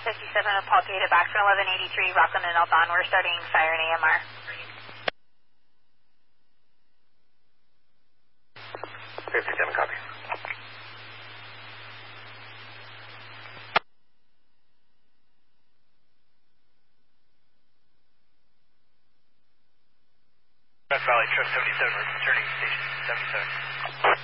57 with Paul Data back from 1183, Rockland and Elton. We're starting siren AMR. 57, copy. West Valley, truck 77, we're returning station 77.